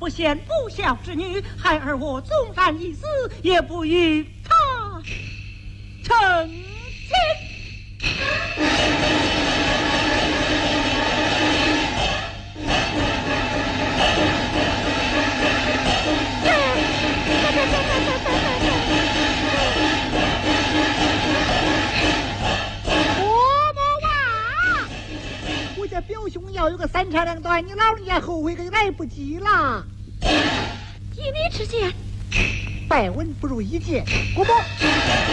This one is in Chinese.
陷不孝之女，孩儿我纵然一死，也不与他成亲。 表兄要有个三长两短，你老人家后悔可就来不及了。 依你之见， 拜闻不如一见，姑母。